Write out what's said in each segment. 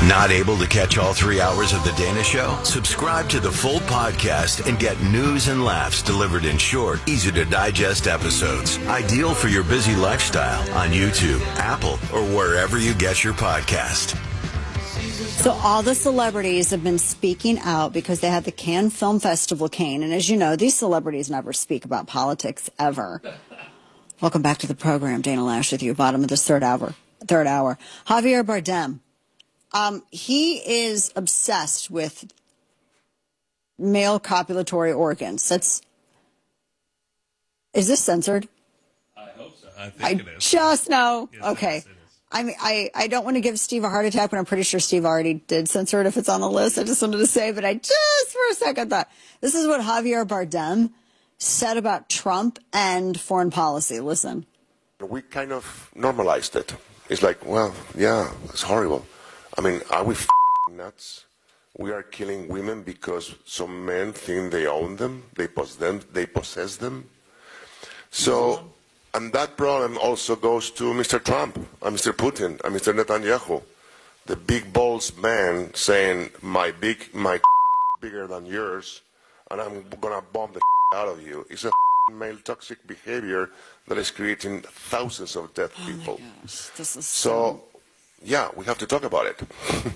Not able to catch all 3 hours of The Dana Show? Subscribe to the full podcast and get news and laughs delivered in short, easy-to-digest episodes. Ideal for your busy lifestyle on YouTube, Apple, or wherever you get your podcast. So all the celebrities have been speaking out because they had the Cannes Film Festival Cannes. And as you know, these celebrities never speak about politics ever. Welcome back to the program. Dana Loesch with you, bottom of this third hour. Javier Bardem. He is obsessed with male copulatory organs. Is this censored? I hope so. I think it is. Just know. Yes, Okay. it is. I mean, I don't want to give Steve a heart attack, but I'm pretty sure Steve already did censor it if it's on the list. I just wanted to say, but I just for a second thought, this is what Javier Bardem said about Trump and foreign policy. Listen. We kind of normalized it. It's like, well, yeah, it's horrible. I mean, are we nuts? We are killing women because some men think they own them, they possess them. So, and that problem also goes to Mr. Trump, and Mr. Putin, and Mr. Netanyahu, the big balls man saying my bigger than yours, and I'm gonna bomb the out of you. It's a male toxic behavior that is creating thousands of dead people. My gosh, this is so yeah, we have to talk about it.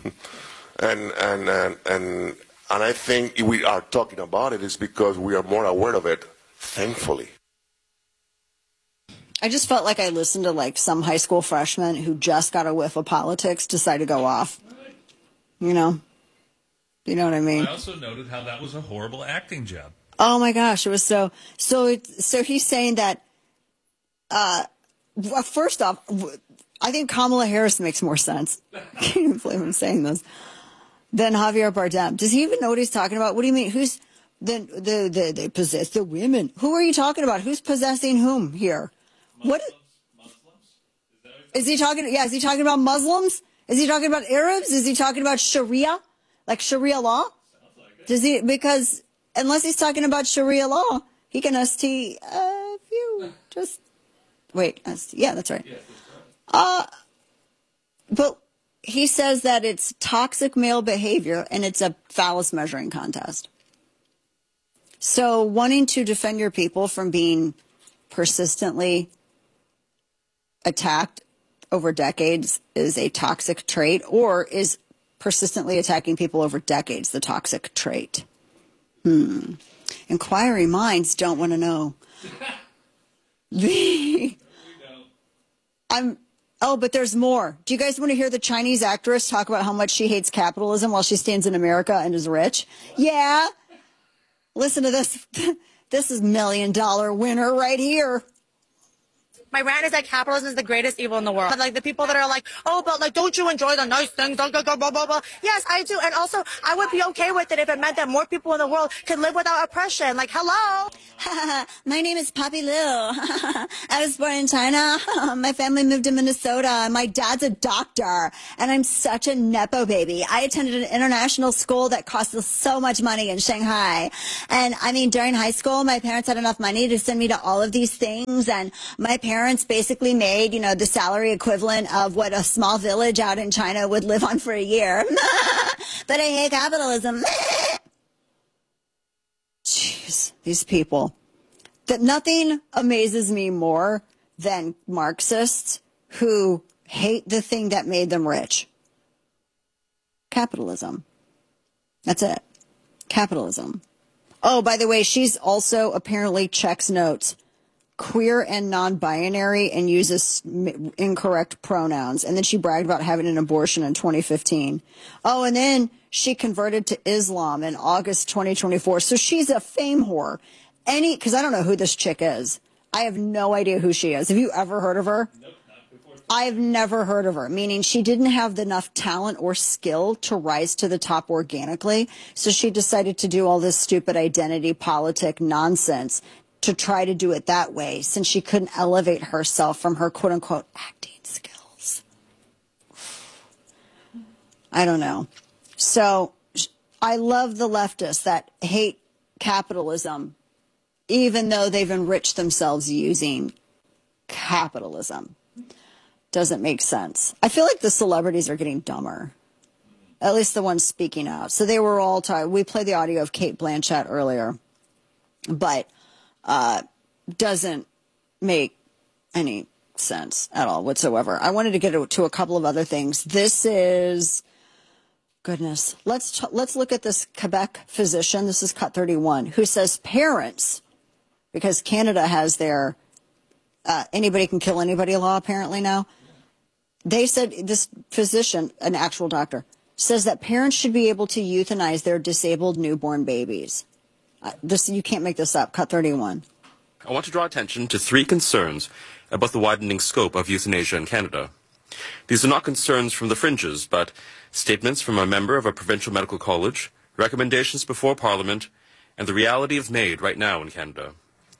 and I think if we are talking about it is because we are more aware of it, thankfully. I just felt like I listened to like some high school freshman who just got a whiff of politics decide to go off. You know what I mean? I also noted how that was a horrible acting job. Oh my gosh, it was so he's saying that first off, I think Kamala Harris makes more sense. I can't even believe I'm saying this. Than Javier Bardem. Does he even know what he's talking about? What do you mean? Who's they possess the women? Who are you talking about? Who's possessing whom here? Muslims? Is he talking? Yeah, is he talking about Muslims? Is he talking about Arabs? Is he talking about Sharia, like Sharia law? Sounds like it. Does he? Because unless he's talking about Sharia law, he can ST a few. Just wait. Yeah, that's right. Yes, that's right. But he says that it's toxic male behavior and it's a phallus measuring contest. So wanting to defend your people from being persistently attacked over decades is a toxic trait, or is persistently attacking people over decades the toxic trait? Inquiring minds don't want to know. But there's more. Do you guys want to hear the Chinese actress talk about how much she hates capitalism while she stands in America and is rich? Yeah. Listen to this. This is $1 million winner right here. My rant is that capitalism is the greatest evil in the world. But like the people that are like, oh, but like, don't you enjoy the nice things? Blah, blah, blah, blah, blah. Yes, I do. And also, I would be okay with it if it meant that more people in the world could live without oppression. Like, hello. My name is Poppy Lou. I was born in China. My family moved to Minnesota. My dad's a doctor. And I'm such a Nepo baby. I attended an international school that cost us so much money in Shanghai. And I mean, during high school, my parents had enough money to send me to all of these things. And my parents basically made, the salary equivalent of what a small village out in China would live on for a year. But I hate capitalism. Jeez, these people. That nothing amazes me more than Marxists who hate the thing that made them rich. Capitalism. That's it. Capitalism. Oh, by the way, she's also apparently checks notes. Queer and non-binary, and uses incorrect pronouns. And then she bragged about having an abortion in 2015. Oh, and then she converted to Islam in August 2024. So she's a fame whore. Because I don't know who this chick is. I have no idea who she is. Have you ever heard of her? Nope, not before. I've never heard of her, meaning she didn't have enough talent or skill to rise to the top organically. So she decided to do all this stupid identity politic nonsense to try to do it that way, since she couldn't elevate herself from her quote-unquote acting skills. I don't know. So I love the leftists that hate capitalism, even though they've enriched themselves using capitalism. Doesn't make sense. I feel like the celebrities are getting dumber. At least the ones speaking out. So they were all talking. We played the audio of Kate Blanchett earlier, but doesn't make any sense at all whatsoever. I wanted to get to a couple of other things. This is, goodness, let's look at this Quebec physician. This is Cut 31, who says parents, because Canada has their anybody can kill anybody law apparently now. They said this physician, an actual doctor, says that parents should be able to euthanize their disabled newborn babies. You can't make this up. Cut 31. I want to draw attention to 3 concerns about the widening scope of euthanasia in Canada. These are not concerns from the fringes, but statements from a member of a provincial medical college, recommendations before Parliament, and the reality of MAID right now in Canada.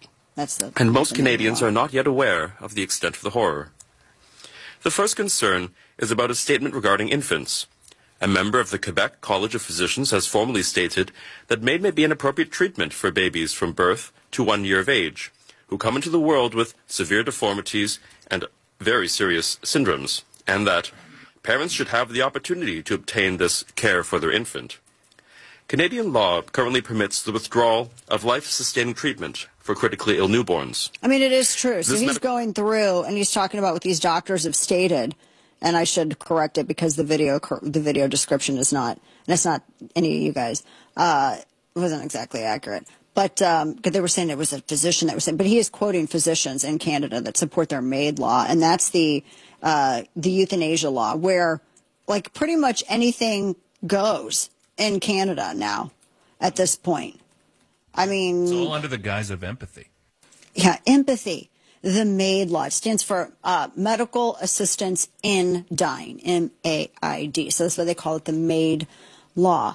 And most Canadians are not yet aware of the extent of the horror. The first concern is about a statement regarding infants. A member of the Quebec College of Physicians has formally stated that MAID may be an appropriate treatment for babies from birth to 1 year of age, who come into the world with severe deformities and very serious syndromes, and that parents should have the opportunity to obtain this care for their infant. Canadian law currently permits the withdrawal of life-sustaining treatment for critically ill newborns. I mean, it is true. So he's going through and he's talking about what these doctors have stated, and I should correct it because the video description is not, and it's not any of you guys, it wasn't exactly accurate. But they were saying it was a physician that was saying, but he is quoting physicians in Canada that support their MAID law, and that's the euthanasia law, where like pretty much anything goes in Canada now at this point. I mean, it's all under the guise of empathy. Yeah, empathy. The MAID law. It stands for Medical Assistance in Dying, MAID. So that's why they call it the MAID law.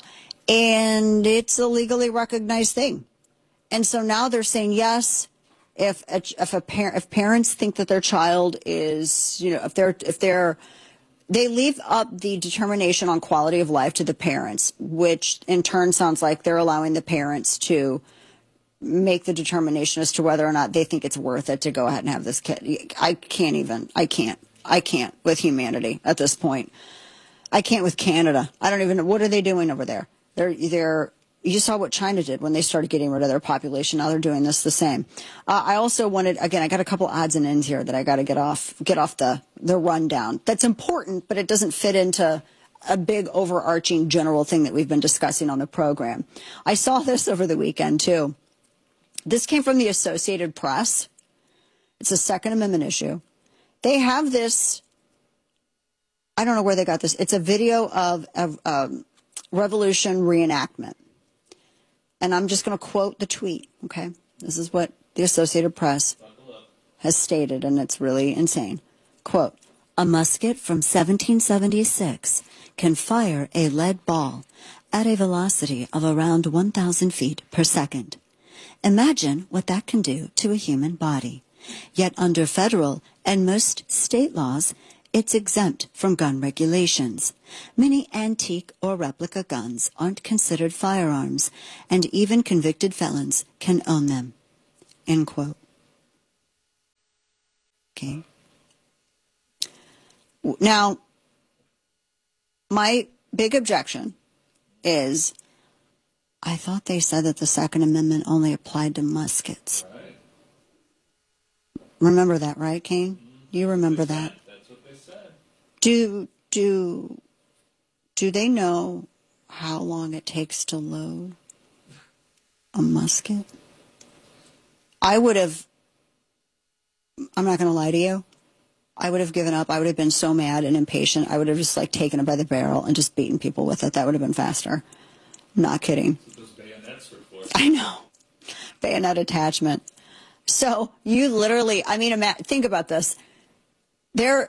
And it's a legally recognized thing. And so now they're saying, yes, if parents think that their child is, they leave up the determination on quality of life to the parents, which in turn sounds like they're allowing the parents to make the determination as to whether or not they think it's worth it to go ahead and have this kid. I can't with humanity at this point. I can't with Canada. I don't even know. What are they doing over there? You saw what China did when they started getting rid of their population. Now they're doing this the same. I also wanted, again, I got a couple odds and ends here that I got to get off the rundown. That's important, but it doesn't fit into a big overarching general thing that we've been discussing on the program. I saw this over the weekend too. This came from the Associated Press. It's a Second Amendment issue. They have this, I don't know where they got this. It's a video of revolution reenactment. And I'm just going to quote the tweet, okay? This is what the Associated Press has stated, and it's really insane. Quote, "A musket from 1776 can fire a lead ball at a velocity of around 1,000 feet per second. Imagine what that can do to a human body. Yet under federal and most state laws, it's exempt from gun regulations. Many antique or replica guns aren't considered firearms, and even convicted felons can own them." End quote. Okay. Now, my big objection is, I thought they said that the Second Amendment only applied to muskets. Right. Remember that, right, Kane? You remember that? That's what they said. Do they know how long it takes to load a musket? I would have, I'm not going to lie to you, I would have given up. I would have been so mad and impatient. I would have just taken it by the barrel and just beaten people with it. That would have been faster. I'm not kidding. Those bayonets are for. I know. Bayonet attachment. So you literally, think about this. They're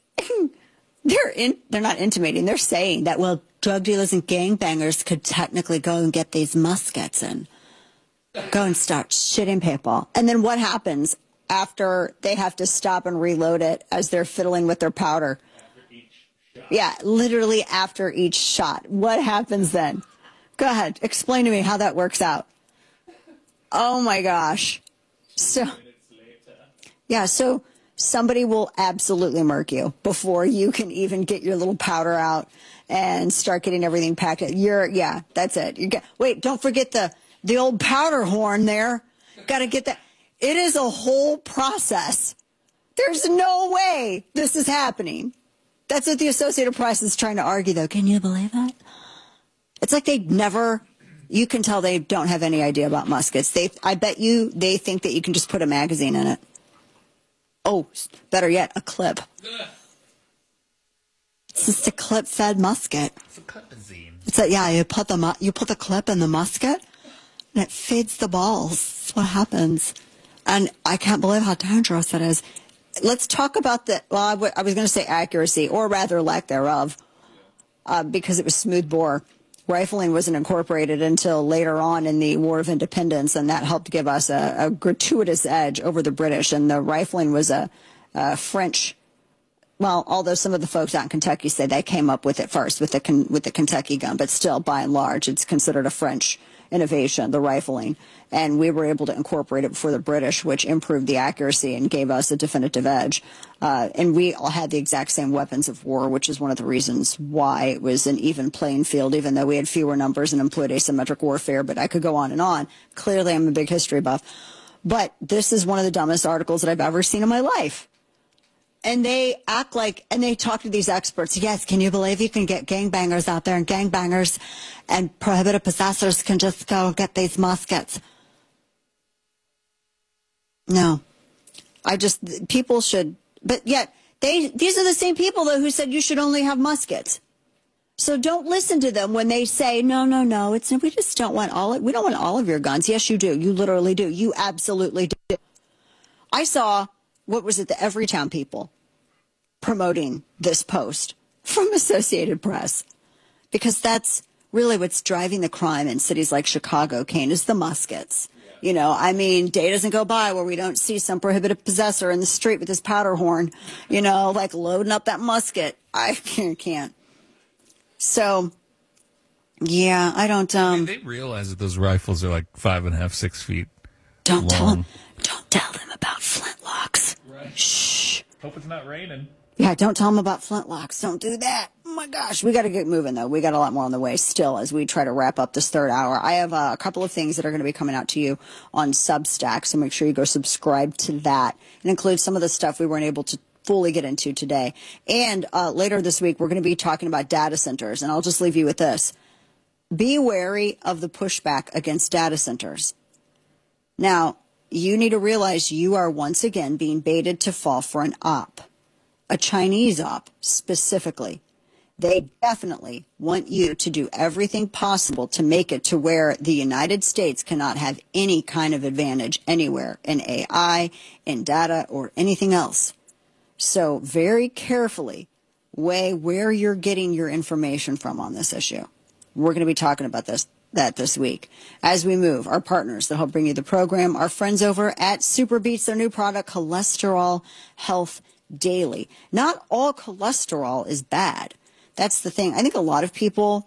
not intimating. They're saying that, well, drug dealers and gangbangers could technically go and get these muskets and go and start shitting people. And then what happens after they have to stop and reload it as they're fiddling with their powder? After each shot. Yeah, literally after each shot. What happens then? Go ahead. Explain to me how that works out. Oh, my gosh. So, yeah, so somebody will absolutely murk you before you can even get your little powder out and start getting everything packed. That's it. Wait, don't forget the old powder horn there. Got to get that. It is a whole process. There's no way this is happening. That's what the Associated Press is trying to argue, though. Can you believe that? It's like you can tell they don't have any idea about muskets. I bet you they think that you can just put a magazine in it. Oh, better yet, a clip. It's just a clip-fed musket. It's a clip-a-zine. You put the clip in the musket, and it feeds the balls. That's what happens. And I can't believe how dangerous it is. Let's talk about I was going to say accuracy, or rather lack thereof, because it was smooth bore. Rifling wasn't incorporated until later on in the War of Independence, and that helped give us a gratuitous edge over the British. And the rifling was a French, well, although some of the folks out in Kentucky say they came up with it first with the Kentucky gun, but still, by and large, it's considered a French innovation, the rifling. And we were able to incorporate it before the British, which improved the accuracy and gave us a definitive edge. And we all had the exact same weapons of war, which is one of the reasons why it was an even playing field, even though we had fewer numbers and employed asymmetric warfare. But I could go on and on. Clearly, I'm a big history buff. But this is one of the dumbest articles that I've ever seen in my life. And they act like, and they talk to these experts. Yes, can you believe you can get gangbangers out there, and gangbangers and prohibited possessors can just go get these muskets? No. People should, but yet, these are the same people, though, who said you should only have muskets. So don't listen to them when they say, no, we just don't want we don't want all of your guns. Yes, you do. You literally do. You absolutely do. I saw, what was it, the Everytown people promoting this post from Associated Press, because that's really what's driving the crime in cities like Chicago, Kane, is the muskets. You know, I mean, day doesn't go by where we don't see some prohibited possessor in the street with his powder horn, like loading up that musket. I can't. So, yeah, I don't. They realize that those rifles are like 5.5, 6 feet. Don't long. tell them about flintlocks. Right. Shh. Hope it's not raining. Yeah, don't tell them about flintlocks. Don't do that. Oh my gosh, we got to get moving though. We got a lot more on the way still as we try to wrap up this third hour. I have a couple of things that are going to be coming out to you on Substack, so make sure you go subscribe to that. It includes some of the stuff we weren't able to fully get into today. And later this week, we're going to be talking about data centers, and I'll just leave you with this. Be wary of the pushback against data centers. Now, you need to realize you are once again being baited to fall for an op, a Chinese op specifically. They definitely want you to do everything possible to make it to where the United States cannot have any kind of advantage anywhere in AI, in data, or anything else. So very carefully weigh where you're getting your information from on this issue. We're going to be talking about that this week. As we move, our partners that help bring you the program, our friends over at SuperBeets, their new product, Cholesterol Health Daily. Not all cholesterol is bad. That's the thing. I think a lot of people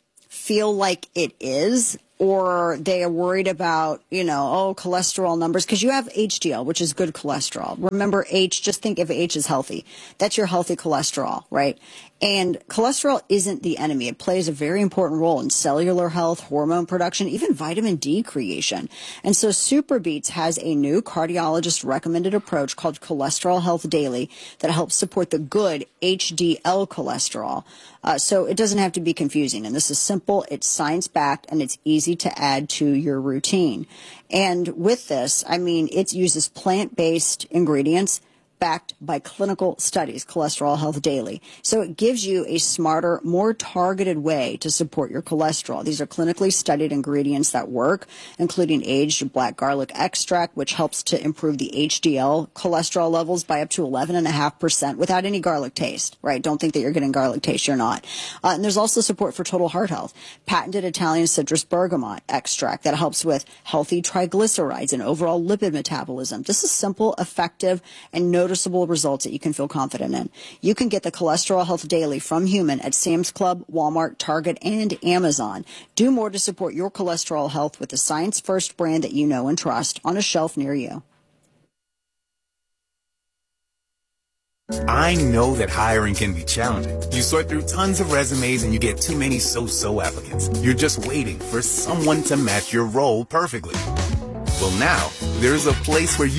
feel like it is, or they are worried about, cholesterol numbers, because you have HDL, which is good cholesterol. Remember H, just think of H as healthy. That's your healthy cholesterol, right? And cholesterol isn't the enemy. It plays a very important role in cellular health, hormone production, even vitamin D creation. And so SuperBeets has a new cardiologist recommended approach called Cholesterol Health Daily that helps support the good HDL cholesterol. So it doesn't have to be confusing. And this is simple, it's science-backed, and it's easy to add to your routine. And with this, it uses plant-based ingredients backed by clinical studies, Cholesterol Health Daily. So it gives you a smarter, more targeted way to support your cholesterol. These are clinically studied ingredients that work, including aged black garlic extract, which helps to improve the HDL cholesterol levels by up to 11.5% without any garlic taste, right? Don't think that you're getting garlic taste. You're not. And there's also support for total heart health. Patented Italian citrus bergamot extract that helps with healthy triglycerides and overall lipid metabolism. This is simple, effective, and noticeable results that you can feel confident in. You can get the Cholesterol Health Daily from Human at Sam's Club, Walmart, Target, and Amazon. Do more to support your cholesterol health with the science-first brand that you know and trust on a shelf near you. I know that hiring can be challenging. You sort through tons of resumes and you get too many so-so applicants. You're just waiting for someone to match your role perfectly. Well, now, there's a place where you